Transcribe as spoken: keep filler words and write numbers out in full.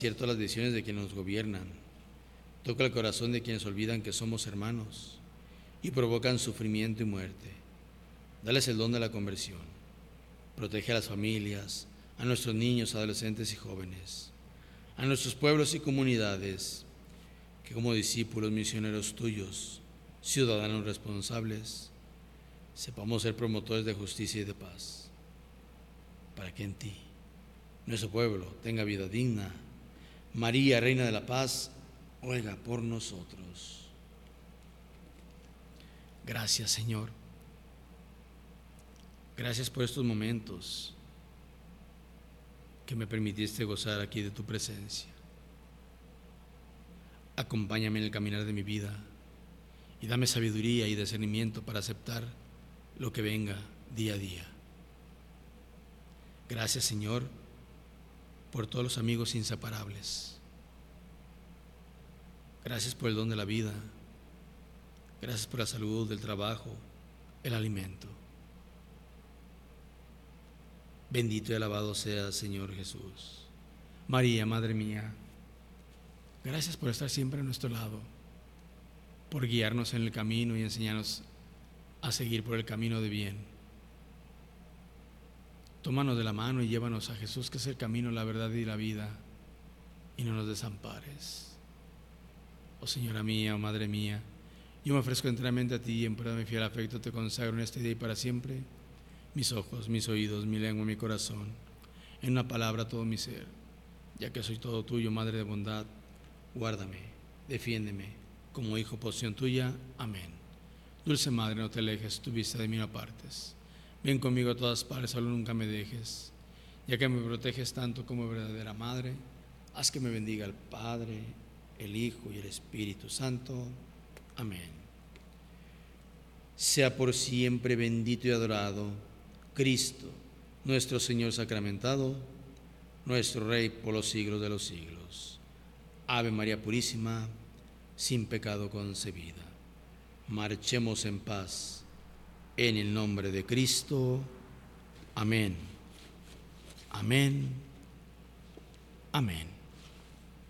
Cierto las decisiones de quienes nos gobiernan. Toca el corazón de quienes olvidan que somos hermanos y provocan sufrimiento y muerte. Dales el don de la conversión. Protege a las familias, a nuestros niños, adolescentes y jóvenes, a nuestros pueblos y comunidades, que como discípulos misioneros tuyos, ciudadanos responsables, sepamos ser promotores de justicia y de paz, para que en ti, nuestro pueblo, tenga vida digna. María, Reina de la Paz, ruega por nosotros. Gracias, Señor. Gracias por estos momentos que me permitiste gozar aquí de tu presencia. Acompáñame en el caminar de mi vida y dame sabiduría y discernimiento para aceptar lo que venga día a día. Gracias, Señor, por todos los amigos inseparables. Gracias por el don de la vida. Gracias por la salud, el trabajo, el alimento. Bendito y alabado sea, Señor Jesús. María, Madre mía, gracias por estar siempre a nuestro lado, por guiarnos en el camino y enseñarnos a seguir por el camino de bien. Tómanos de la mano y llévanos a Jesús, que es el camino, la verdad y la vida, y no nos desampares. Oh Señora mía, oh Madre mía, yo me ofrezco enteramente a ti y en prueba de mi fiel afecto te consagro en este día y para siempre mis ojos, mis oídos, mi lengua, mi corazón, en una palabra todo mi ser, ya que soy todo tuyo, Madre de bondad. Guárdame, defiéndeme, como hijo posesión tuya. Amén. Dulce Madre, no te alejes, tu vista de mí no apartes. Ven conmigo a todas partes, solo nunca me dejes. Ya que me proteges tanto como verdadera Madre, haz que me bendiga el Padre, el Hijo y el Espíritu Santo. Amén. Sea por siempre bendito y adorado Cristo, nuestro Señor sacramentado, nuestro Rey por los siglos de los siglos. Ave María Purísima, sin pecado concebida. Marchemos en paz. En el nombre de Cristo. Amén. Amén. Amén.